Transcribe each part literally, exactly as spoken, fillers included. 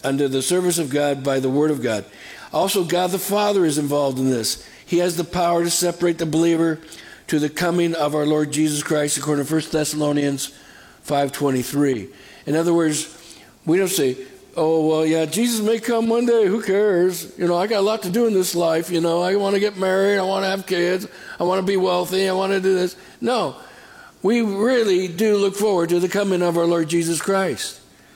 unto the service of God by the word of God. Also, God the Father is involved in this. He has the power to separate the believer to the coming of our Lord Jesus Christ, according to First Thessalonians five twenty-three. In other words, we don't say, oh, well, yeah, Jesus may come one day. Who cares? You know, I got a lot to do in this life. You know, I want to get married. I want to have kids. I want to be wealthy. I want to do this. No, we really do look forward to the coming of our Lord Jesus Christ.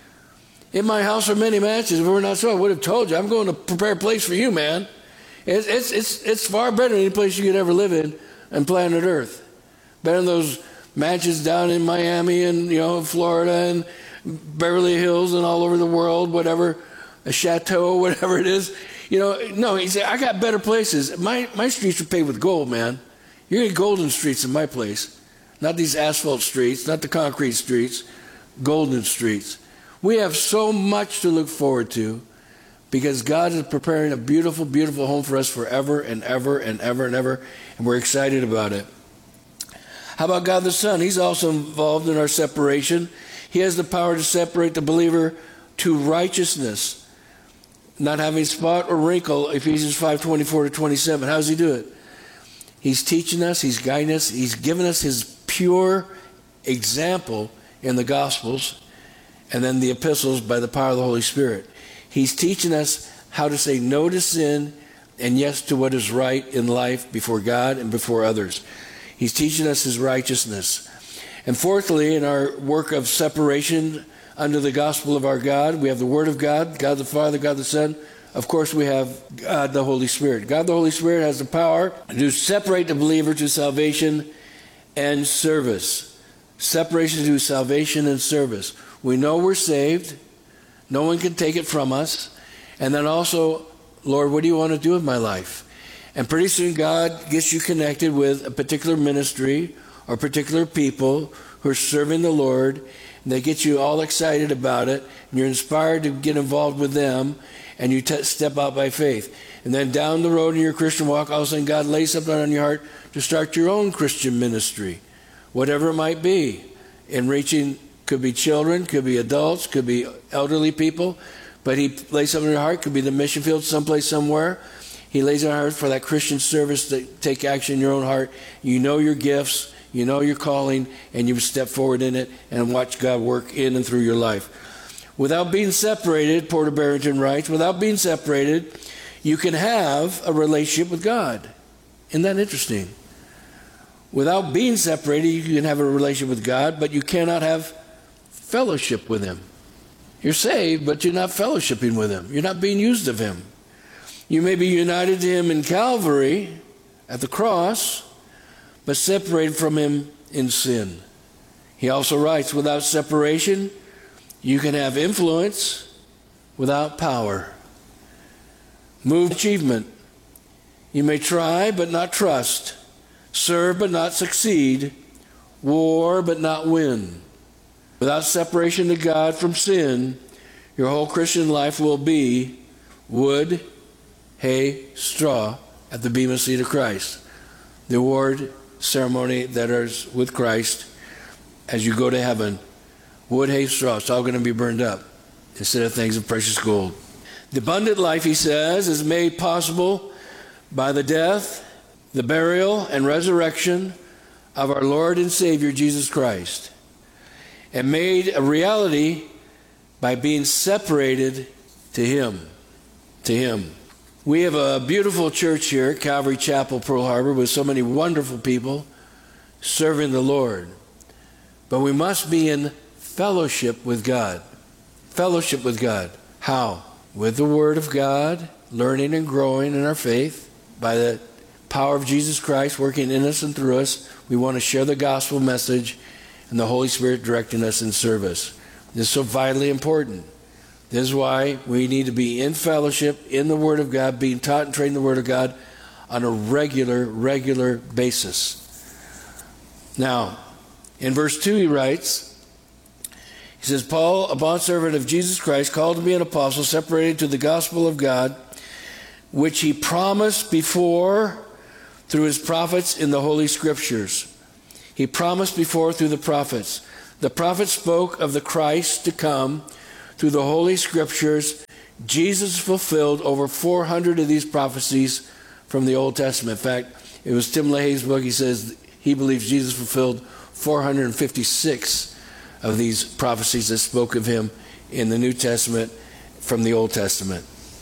In my house are many mansions. If we're not so, I would have told you. I'm going to prepare a place for you, man. It's, it's, it's, it's far better than any place you could ever live in on planet Earth. Better than those mansions down in Miami and, you know, Florida and Beverly Hills and all over the world, whatever, a chateau, whatever it is. You know, no, he said, I got better places. My, my streets are paved with gold, man. You're going to get golden streets in my place. Not these asphalt streets, not the concrete streets, golden streets. We have so much to look forward to because God is preparing a beautiful, beautiful home for us forever and ever and ever and ever, and we're excited about it. How about God the Son? He's also involved in our separation. He has the power to separate the believer to righteousness, not having spot or wrinkle, Ephesians five twenty-four to twenty-seven. How does he do it? He's teaching us, he's guiding us, he's given us his pure example in the Gospels and then the epistles by the power of the Holy Spirit. He's teaching us how to say no to sin and yes to what is right in life before God and before others. He's teaching us his righteousness. And fourthly, in our work of separation under the gospel of our God, we have the Word of God, God the Father, God the Son. Of course, we have God the Holy Spirit. God the Holy Spirit has the power to separate the believer to salvation and service. Separation to salvation and service. We know we're saved. No one can take it from us. And then also, Lord, what do you want to do with my life? And pretty soon God gets you connected with a particular ministry or particular people who are serving the Lord. And they get you all excited about it. And you're inspired to get involved with them. And you t- step out by faith. And then down the road in your Christian walk, all of a sudden God lays something on your heart to start your own Christian ministry. Whatever it might be. In reaching, could be children, could be adults, could be elderly people. But he lays something on your heart. Could be the mission field someplace, somewhere. He lays on your heart for that Christian service to take action in your own heart. You know your gifts. You know your calling. And you step forward in it and watch God work in and through your life. Without being separated, Porter Barrington writes, without being separated, you can have a relationship with God. Isn't that interesting? Without being separated, you can have a relationship with God, but you cannot have fellowship with him. You're saved, but you're not fellowshipping with him. You're not being used of him. You may be united to him in Calvary at the cross, but separated from him in sin. He also writes, without separation, you can have influence without power. Move achievement. You may try but not trust. Serve but not succeed. War but not win. Without separation to God from sin, your whole Christian life will be wood, hay, straw at the bema seat of Christ. The award ceremony that is with Christ as you go to heaven. Wood, hay, straw, it's all going to be burned up instead of things of precious gold. The abundant life, he says, is made possible by the death, the burial, and resurrection of our Lord and Savior, Jesus Christ, and made a reality by being separated to him. To him. We have a beautiful church here at Calvary Chapel, Pearl Harbor, with so many wonderful people serving the Lord. But we must be in fellowship with God. Fellowship with God. How? With the Word of God, learning and growing in our faith by the power of Jesus Christ working in us and through us. We want to share the gospel message and the Holy Spirit directing us in service. This is so vitally important. This is why we need to be in fellowship in the Word of God, being taught and trained in the Word of God on a regular, regular basis. Now, in verse two he writes, he says, Paul, a bondservant of Jesus Christ, called to be an apostle, separated to the gospel of God, which he promised before through his prophets in the Holy Scriptures. He promised before through the prophets. The prophets spoke of the Christ to come through the Holy Scriptures Jesus fulfilled over four hundred of these prophecies from the Old Testament. In fact, it was Tim LaHaye's book. He says he believes Jesus fulfilled four hundred fifty-six of these prophecies that spoke of him in the New Testament from the Old Testament.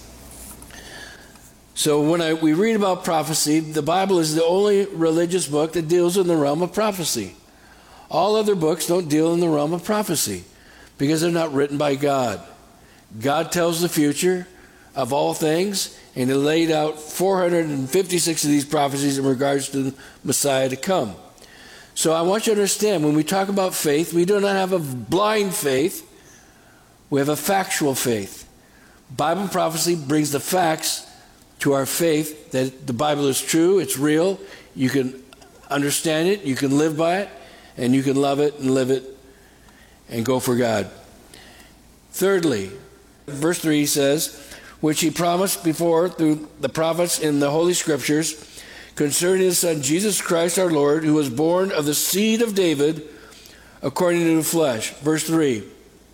So when I, we read about prophecy, the Bible is the only religious book that deals in the realm of prophecy. All other books don't deal in the realm of prophecy because they're not written by God. God tells the future of all things, and he laid out four hundred fifty-six of these prophecies in regards to the Messiah to come. So I want you to understand, when we talk about faith, we do not have a blind faith. We have a factual faith. Bible prophecy brings the facts to our faith that the Bible is true, it's real, you can understand it, you can live by it, and you can love it and live it and go for God. Thirdly, verse three says, which he promised before through the prophets in the Holy Scriptures concerning his Son Jesus Christ our Lord, who was born of the seed of David according to the flesh. Verse three.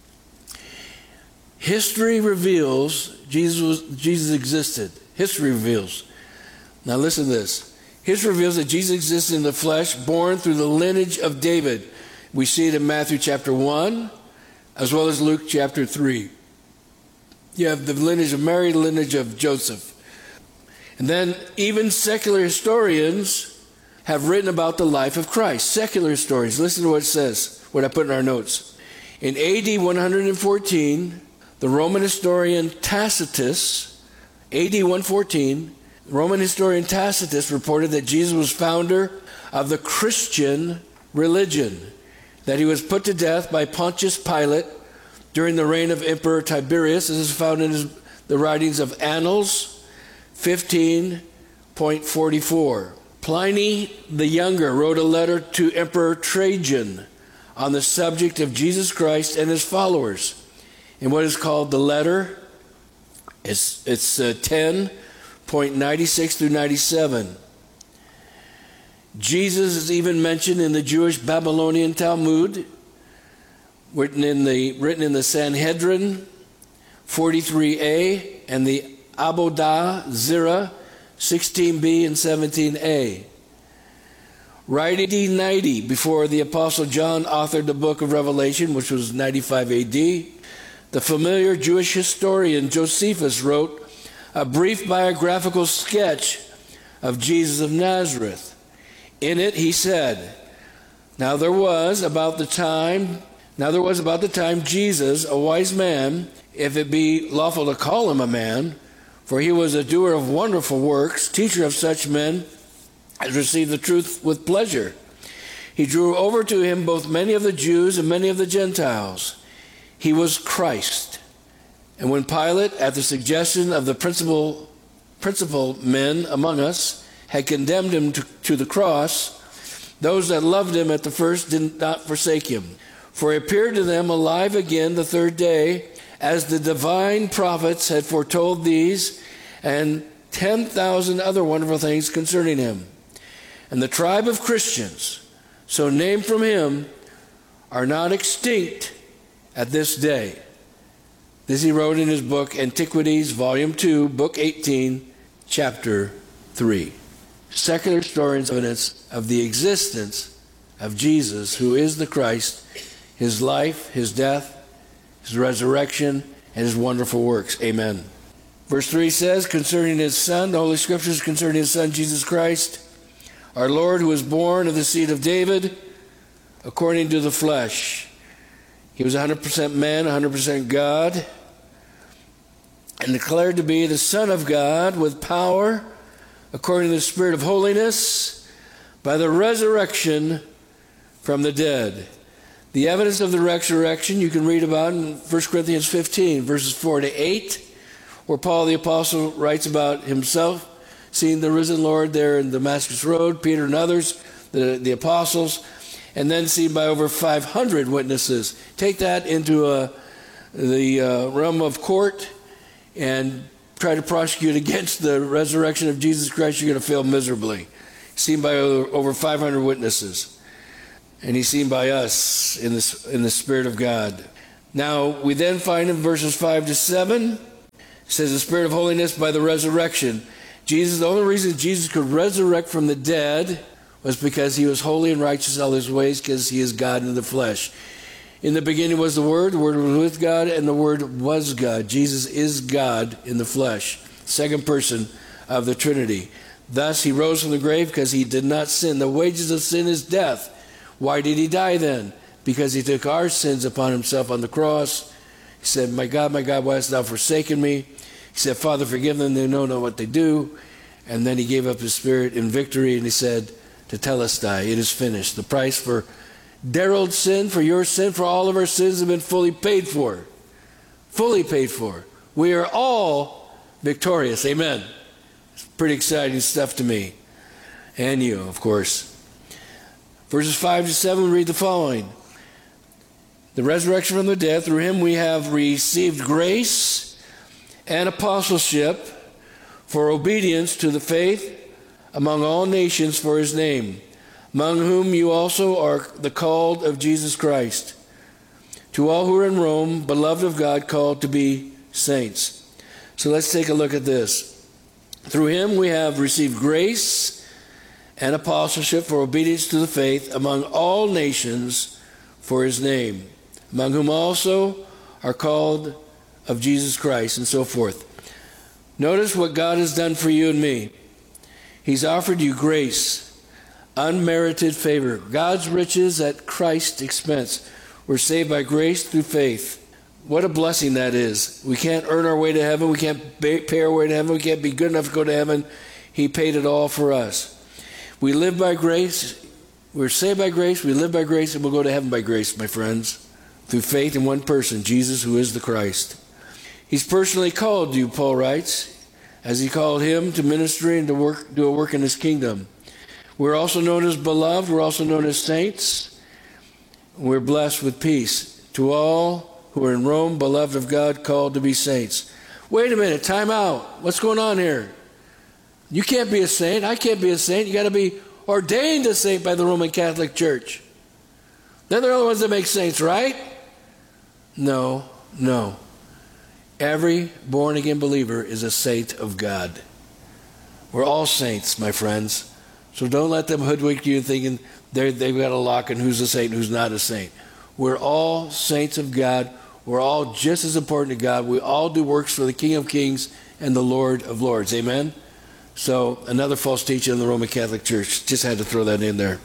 History reveals Jesus, was, Jesus existed. History reveals. Now listen to this. History reveals that Jesus existed in the flesh, born through the lineage of David. We see it in Matthew chapter one, as well as Luke chapter three. You have the lineage of Mary, the lineage of Joseph. And then even secular historians have written about the life of Christ. Secular historians. Listen to what it says, what I put in our notes. In A D one fourteen, the Roman historian Tacitus, A D one fourteen, Roman historian Tacitus reported that Jesus was founder of the Christian religion, that he was put to death by Pontius Pilate during the reign of Emperor Tiberius. This is found in his, the writings of Annals fifteen point forty-four. Pliny the Younger wrote a letter to Emperor Trajan on the subject of Jesus Christ and his followers in what is called the letter. It's, it's uh, ten point ninety-six through ninety-seven. Jesus is even mentioned in the Jewish Babylonian Talmud, written in the, written in the Sanhedrin forty-three A and the Avodah Zira sixteen B and seventeen A. Right A D ninety, before the Apostle John authored the book of Revelation, which was ninety-five A D, the familiar Jewish historian Josephus wrote a brief biographical sketch of Jesus of Nazareth. In it he said, Now there was about the time, now there was about the time Jesus, a wise man, if it be lawful to call him a man, for he was a doer of wonderful works, teacher of such men as received the truth with pleasure. He drew over to him both many of the Jews and many of the Gentiles. He was Christ. And when Pilate, at the suggestion of the principal, principal men among us, had condemned him to, to the cross, those that loved him at the first did not forsake him. For he appeared to them alive again the third day, as the divine prophets had foretold these and ten thousand other wonderful things concerning him. And the tribe of Christians, so named from him, are not extinct at this day. This he wrote in his book, Antiquities, Volume two, Book eighteen, Chapter three. Secular historians' evidence of the existence of Jesus, who is the Christ, his life, his death, his resurrection, and his wonderful works. Amen. Verse three says, concerning his Son, the Holy Scriptures concerning his Son, Jesus Christ, our Lord, who was born of the seed of David, according to the flesh. He was one hundred percent man, one hundred percent God, and declared to be the Son of God with power, according to the Spirit of holiness, by the resurrection from the dead. The evidence of the resurrection you can read about in First Corinthians fifteen, verses four to eight, where Paul the Apostle writes about himself seeing the risen Lord there in Damascus Road, Peter and others, the, the apostles, and then seen by over five hundred witnesses. Take that into uh, the uh, realm of court and try to prosecute against the resurrection of Jesus Christ, you're going to fail miserably. Seen by over, over five hundred witnesses. And he's seen by us in the, in the Spirit of God. Now, we then find in verses five to seven It says the Spirit of holiness by the resurrection. Jesus, the only reason Jesus could resurrect from the dead was because he was holy and righteous in all his ways, because he is God in the flesh. In the beginning was the Word, the Word was with God, and the Word was God. Jesus is God in the flesh, second person of the Trinity. Thus he rose from the grave because he did not sin. The wages of sin is death. Why did he die then? Because he took our sins upon himself on the cross. He said, my God, my God, why hast thou forsaken me? He said, Father, forgive them, they know not what they do. And then he gave up his spirit in victory, and he said, Tetelestai, it is finished. The price for Daryl's sin, for your sin, for all of our sins have been fully paid for. Fully paid for. We are all victorious. Amen. It's pretty exciting stuff to me. And you, of course. Verses five to seven, we read the following. The resurrection from the dead, through him we have received grace and apostleship for obedience to the faith among all nations for his name, among whom you also are the called of Jesus Christ. To all who are in Rome, beloved of God, called to be saints. So let's take a look at this. Through him we have received grace and apostleship for obedience to the faith among all nations for his name, among whom also are called of Jesus Christ, and so forth. Notice what God has done for you and me. He's offered you grace, unmerited favor, God's riches at Christ's expense. We're saved by grace through faith. What a blessing that is. We can't earn our way to heaven. We can't pay our way to heaven. We can't be good enough to go to heaven. He paid it all for us. We live by grace. We're saved by grace. We live by grace, and we'll go to heaven by grace, my friends, through faith in one person, Jesus, who is the Christ. He's personally called you, Paul writes, as he called him to ministry and to work, do a work in his kingdom. We're also known as beloved. We're also known as saints. We're blessed with peace. To all who are in Rome, beloved of God, called to be saints. Wait a minute, time out. What's going on here? You can't be a saint. I can't be a saint. You got to be ordained a saint by the Roman Catholic Church. They're the only ones that make saints, right? No, no. Every born-again believer is a saint of God. We're all saints, my friends. So don't let them hoodwink you thinking they've got a lock on who's a saint and who's not a saint. We're all saints of God. We're all just as important to God. We all do works for the King of Kings and the Lord of Lords. Amen? So another false teaching in the Roman Catholic Church. Just had to throw that in there.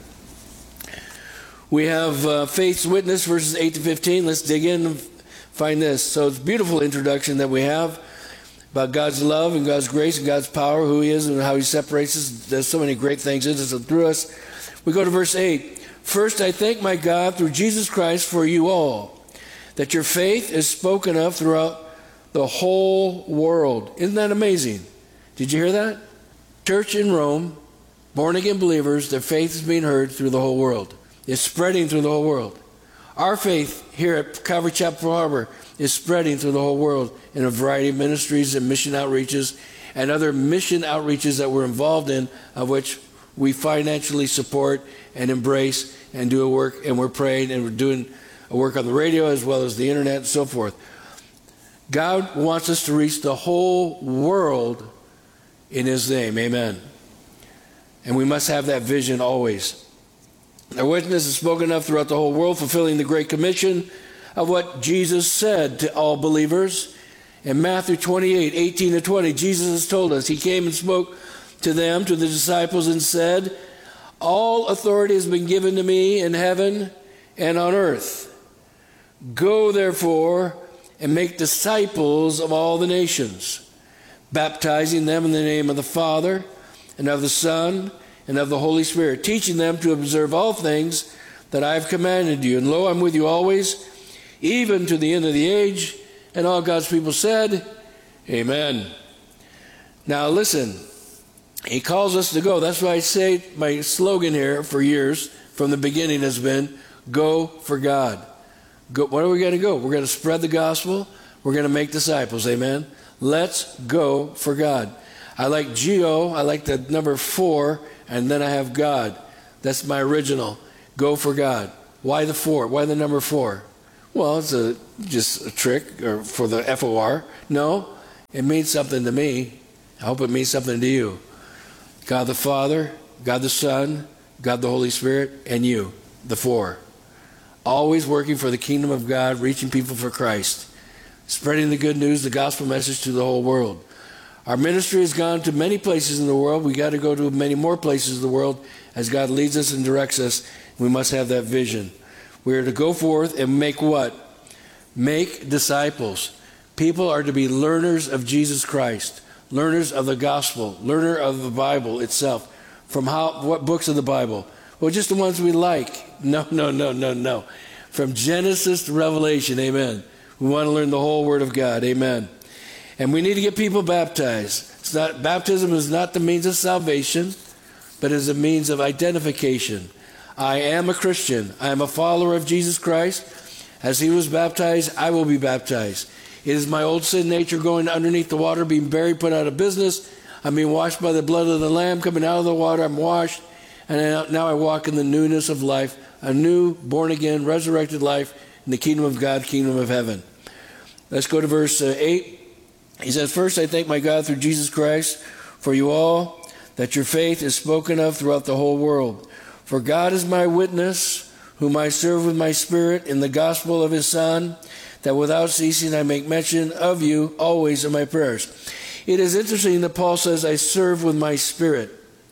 We have uh, Faith's Witness, verses eight to fifteen. Let's dig in and find this. So it's a beautiful introduction that we have about God's love and God's grace and God's power, who he is and how he separates us. There's so many great things in us and through us. We go to verse eight. First, I thank my God through Jesus Christ for you all, that your faith is spoken of throughout the whole world. Isn't that amazing? Did you hear that? Church in Rome, born-again believers, their faith is being heard through the whole world. It's spreading through the whole world. Our faith here at Calvary Chapel Harbor is spreading through the whole world in a variety of ministries and mission outreaches and other mission outreaches that we're involved in, of which we financially support and embrace and do a work, and we're praying and we're doing a work on the radio as well as the internet and so forth. God wants us to reach the whole world in his name. Amen. And we must have that vision always. Our witness is spoken of throughout the whole world, fulfilling the Great Commission of what Jesus said to all believers. In Matthew twenty-eight, eighteen to twenty, Jesus has told us, he came and spoke to them, to the disciples, and said, all authority has been given to me in heaven and on earth. Go therefore and make disciples of all the nations, baptizing them in the name of the Father and of the Son and of the Holy Spirit, teaching them to observe all things that I have commanded you. And lo, I'm with you always, even to the end of the age. And all God's people said, amen. Now listen, he calls us to go. That's why I say my slogan here for years, from the beginning, has been, go for God. Go, where are we going to go? We're going to spread the gospel. We're going to make disciples. Amen. Let's go for God. I like Geo. I like the number four, and then I have God. That's my original. Go for God. Why the four? Why the number four? Well, it's a, just a trick or for the F O R. No, It means something to me. I hope it means something to you. God the Father, God the Son, God the Holy Spirit, and you, the four. Always working for the kingdom of God, reaching people for Christ, spreading the good news, the gospel message to the whole world. Our ministry has gone to many places in the world. We got to go to many more places in the world as God leads us and directs us. We must have that vision. We are to go forth and make what? Make disciples. People are to be learners of Jesus Christ, learners of the gospel, learner of the Bible itself. From how? What books of the Bible? Well, just the ones we like. No, no, no, no, no. From Genesis to Revelation, amen. We want to learn the whole Word of God, amen. And we need to get people baptized. It's not, baptism is not the means of salvation, but is a means of identification. I am a Christian. I am a follower of Jesus Christ. As he was baptized, I will be baptized. It is my old sin nature going underneath the water, being buried, put out of business. I'm being washed by the blood of the Lamb, coming out of the water. I'm washed, and now I walk in the newness of life, a new, born-again, resurrected life in the kingdom of God, kingdom of heaven. Let's go to verse uh, eight. He says, first, I thank my God through Jesus Christ for you all, that your faith is spoken of throughout the whole world. For God is my witness, whom I serve with my spirit in the gospel of his Son, that without ceasing I make mention of you always in my prayers. It is interesting that Paul says, I serve with my spirit.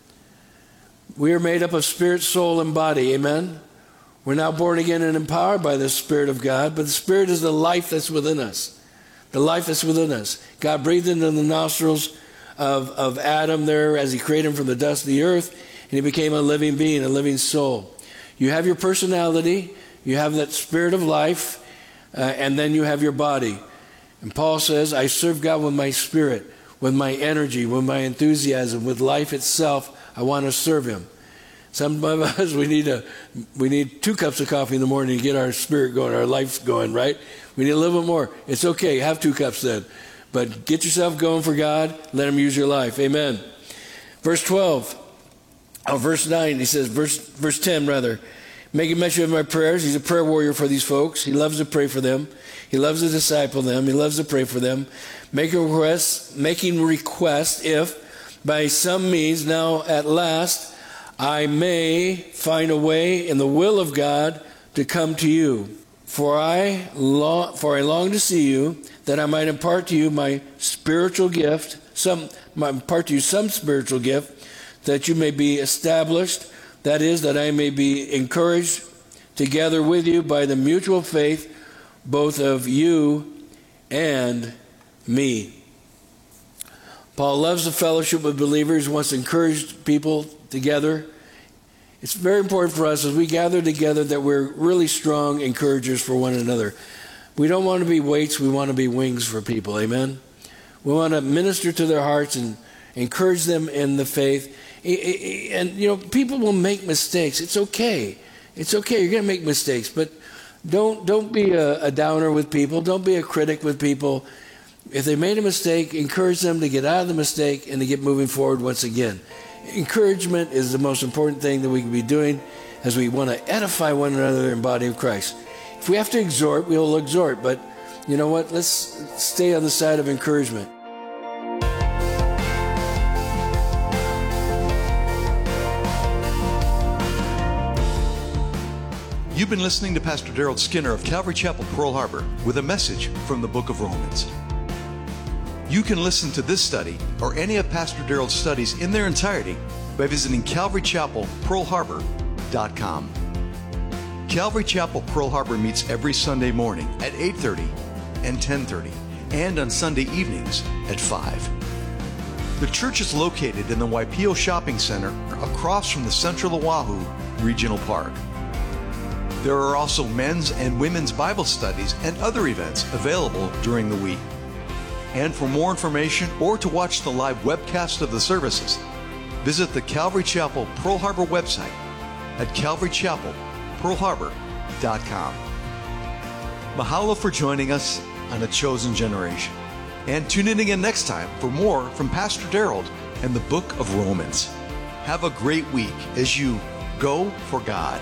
We are made up of spirit, soul, and body, amen? We're now born again and empowered by the Spirit of God, but the Spirit is the life that's within us. The life that's within us. God breathed into the nostrils of, of Adam there as he created him from the dust of the earth, and he became a living being, a living soul. You have your personality, you have that spirit of life, uh, and then you have your body. And Paul says, I serve God with my spirit, with my energy, with my enthusiasm, with life itself. I want to serve him. Some of us, we need a, we need two cups of coffee in the morning to get our spirit going, our life going, right? We need a little bit more. It's okay, have two cups then. But get yourself going for God. Let him use your life. Amen. Verse twelve, oh, verse nine, he says, verse, verse ten rather, making mention of my prayers. He's a prayer warrior for these folks. He loves to pray for them. He loves to disciple them. He loves to pray for them. Making requests, making requests if by some means now at last I may find a way in the will of God to come to you. For I long, for I long to see you, that I might impart to you my spiritual gift, some might impart to you some spiritual gift, that you may be established. That is, that I may be encouraged together with you by the mutual faith, both of you and me. Paul loves the fellowship with believers, wants to encourage people together. It's very important for us as we gather together that we're really strong encouragers for one another. We don't want to be weights, we want to be wings for people, amen? We want to minister to their hearts and encourage them in the faith. And, you know, people will make mistakes. It's okay. It's okay, you're going to make mistakes, but don't, don't be a, a downer with people. Don't be a critic with people. If they made a mistake, encourage them to get out of the mistake and to get moving forward once again. Encouragement is the most important thing that we can be doing as we want to edify one another in the body of Christ. If we have to exhort, we will exhort, but you know what? Let's stay on the side of encouragement. You've been listening to Pastor Daryl Skinner of Calvary Chapel, Pearl Harbor, with a message from the book of Romans. You can listen to this study or any of Pastor Daryl's studies in their entirety by visiting calvary chapel pearl harbor dot com. Calvary Chapel Pearl Harbor meets every Sunday morning at eight thirty and ten thirty, and on Sunday evenings at five. The church is located in the Waipio Shopping Center across from the Central Oahu Regional Park. There are also men's and women's Bible studies and other events available during the week. And for more information or to watch the live webcast of the services, visit the Calvary Chapel Pearl Harbor website at calvary chapel pearl harbor dot com. Mahalo for joining us on A Chosen Generation. And tune in again next time for more from Pastor Daryl and the book of Romans. Have a great week as you go for God.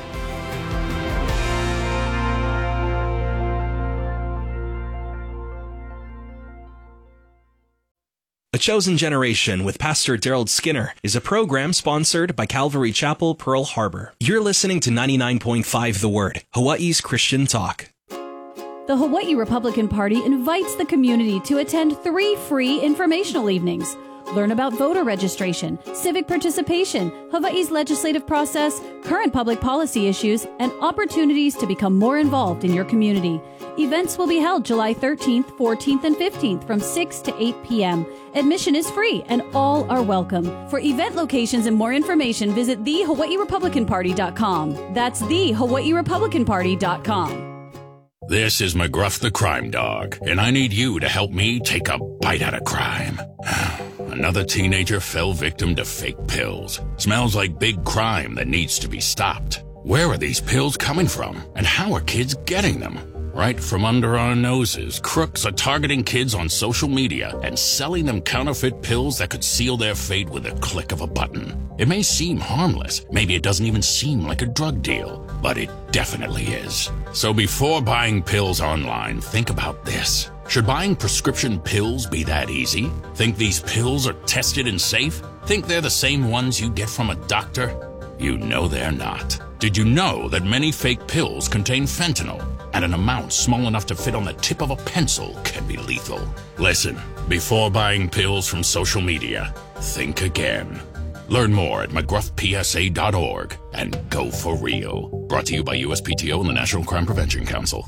Chosen Generation with Pastor Daryl Skinner is a program sponsored by Calvary Chapel, Pearl Harbor. You're listening to ninety-nine point five The Word, Hawaii's Christian talk. The Hawaii Republican Party invites the community to attend three free informational evenings. Learn about voter registration, civic participation, Hawaii's legislative process, current public policy issues, and opportunities to become more involved in your community. Events will be held July thirteenth, fourteenth, and fifteenth from six to eight p.m. Admission is free and all are welcome. For event locations and more information, visit the hawaii republican party dot com. That's the hawaii republican party dot com. This is McGruff the Crime Dog, and I need you to help me take a bite out of crime. Another teenager fell victim to fake pills. Smells like big crime that needs to be stopped. Where are these pills coming from, and how are kids getting them? Right from under our noses, crooks are targeting kids on social media and selling them counterfeit pills that could seal their fate with a click of a button. It may seem harmless, maybe it doesn't even seem like a drug deal, but it definitely is. So before buying pills online, think about this. Should buying prescription pills be that easy? Think these pills are tested and safe? Think they're the same ones you get from a doctor? You know they're not. Did you know that many fake pills contain fentanyl? And an amount small enough to fit on the tip of a pencil can be lethal. Listen, before buying pills from social media, think again. Learn more at mcgruff p s a dot org and go for real. Brought to you by U S P T O and the National Crime Prevention Council.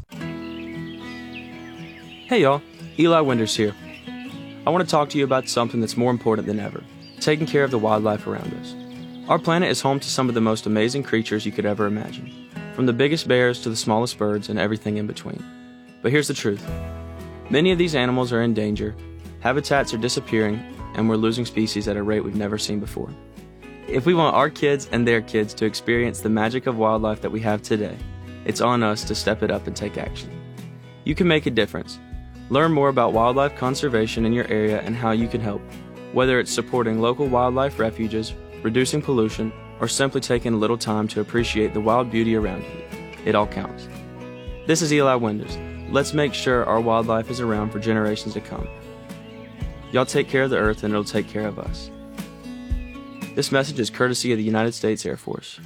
Hey y'all, Eli Winters here. I want to talk to you about something that's more important than ever, taking care of the wildlife around us. Our planet is home to some of the most amazing creatures you could ever imagine, from the biggest bears to the smallest birds and everything in between. But here's the truth. Many of these animals are in danger, habitats are disappearing, and we're losing species at a rate we've never seen before. If we want our kids and their kids to experience the magic of wildlife that we have today, it's on us to step it up and take action. You can make a difference. Learn more about wildlife conservation in your area and how you can help, whether it's supporting local wildlife refuges, reducing pollution, or simply taking a little time to appreciate the wild beauty around you. It all counts. This is Eli Winters. Let's make sure our wildlife is around for generations to come. Y'all take care of the earth and it'll take care of us. This message is courtesy of the United States Air Force.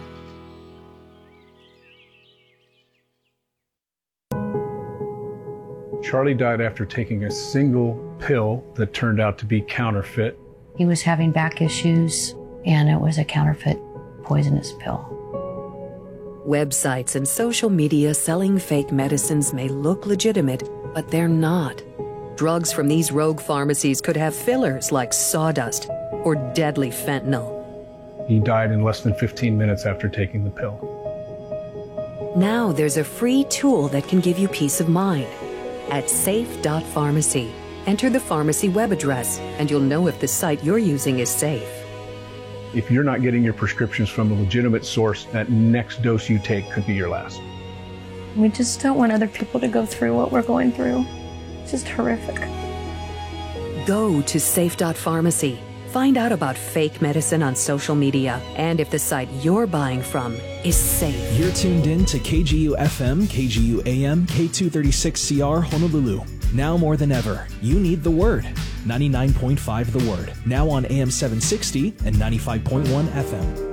Charlie died after taking a single pill that turned out to be counterfeit. He was having back issues, and it was a counterfeit poisonous pill. Websites and social media selling fake medicines may look legitimate, but they're not. Drugs from these rogue pharmacies could have fillers like sawdust or deadly fentanyl. He died in less than fifteen minutes after taking the pill. Now there's a free tool that can give you peace of mind. At safe dot pharmacy, enter the pharmacy web address, and you'll know if the site you're using is safe. If you're not getting your prescriptions from a legitimate source, that next dose you take could be your last. We just don't want other people to go through what we're going through. It's just horrific. Go to safe dot pharmacy. Find out about fake medicine on social media and if the site you're buying from is safe. You're tuned in to K G U F M, K G U A M, K two thirty-six C R Honolulu. Now more than ever, you need the Word. ninety-nine point five The Word. Now on A M seven sixty and ninety-five point one F M.